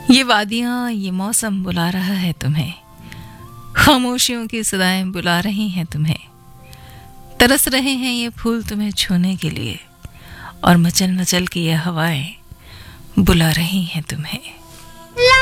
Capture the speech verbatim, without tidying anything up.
ये वादियाँ, ये मौसम बुला रहा है तुम्हें, खामोशियों की सदाएं बुला रही हैं तुम्हें, तरस रहे हैं ये फूल तुम्हें छूने के लिए, और मचल मचल की ये हवाएं बुला रही हैं तुम्हें।